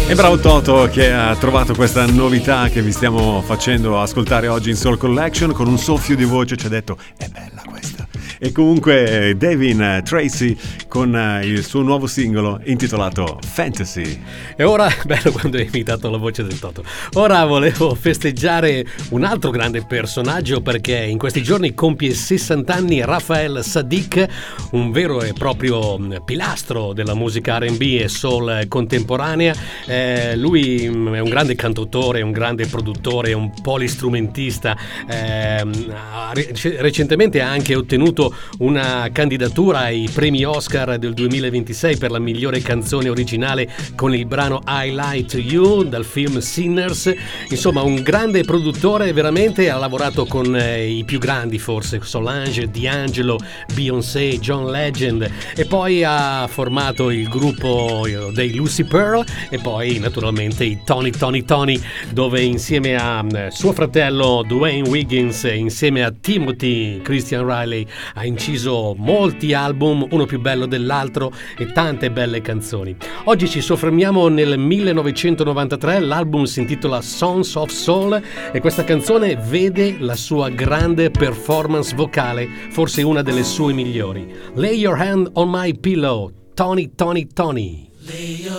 E bravo Toto che ha trovato questa novità che vi stiamo facendo ascoltare oggi in Soul Collection. Con un soffio di voce ci ha detto è bella questa. E comunque Devin Tracy con il suo nuovo singolo intitolato Fantasy. E ora, bello quando hai imitato la voce del Toto. Ora volevo festeggiare un altro grande personaggio, perché in questi giorni compie 60 anni Raphael Saadiq, un vero e proprio pilastro della musica R&B e soul contemporanea. Lui è un grande cantautore, un grande produttore, un polistrumentista. Recentemente ha anche ottenuto una candidatura ai premi Oscar del 2026 per la migliore canzone originale con il brano I Lie to You dal film Sinners. Insomma, un grande produttore, veramente. Ha lavorato con i più grandi, forse Solange, D'Angelo, Beyoncé, John Legend, e poi ha formato il gruppo dei Lucy Pearl e poi naturalmente i Tony, dove insieme a suo fratello Dwayne Wiggins, insieme a Timothy Christian Riley, ha inciso molti album, uno più bello dell'altro, e tante belle canzoni. Oggi ci soffermiamo nel 1993, l'album si intitola Sons of Soul e questa canzone vede la sua grande performance vocale, forse una delle sue migliori. Lay Your Hand on My Pillow, Tony.